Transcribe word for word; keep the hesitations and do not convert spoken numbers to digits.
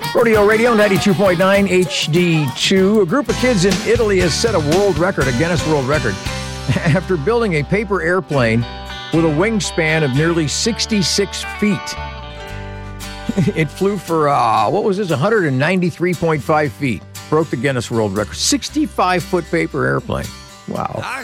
Rodeo Radio ninety-two point nine H D two. A group of kids in Italy has set a world record, a Guinness World Record, after building a paper airplane with a wingspan of nearly sixty-six feet. It flew for, uh, what was this, one hundred ninety-three point five feet. Broke the Guinness World Record. sixty-five foot paper airplane. Wow.